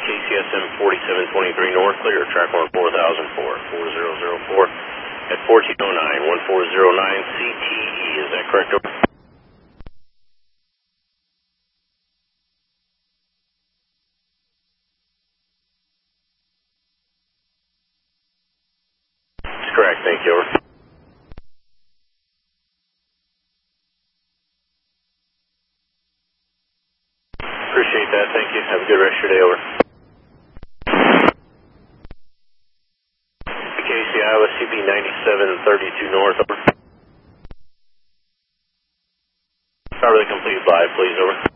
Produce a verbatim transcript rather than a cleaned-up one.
K C S M forty-seven twenty-three North, clear, track one four thousand four, four zero zero four at fourteen oh nine, one four zero nine C T E, is that correct, over? That's correct, thank you, over. Appreciate that, thank you. Have a good rest of your day, over. K C Iowa C B ninety-seven thirty-two North, over. Power to the complete live, please, over.